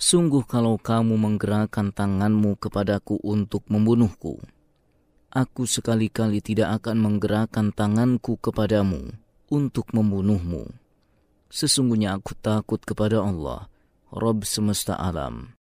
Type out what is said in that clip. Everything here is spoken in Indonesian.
Sungguh kalau kamu menggerakkan tanganmu kepadaku untuk membunuhku, aku sekali-kali tidak akan menggerakkan tanganku kepadamu untuk membunuhmu. Sesungguhnya aku takut kepada Allah, Rabb semesta alam.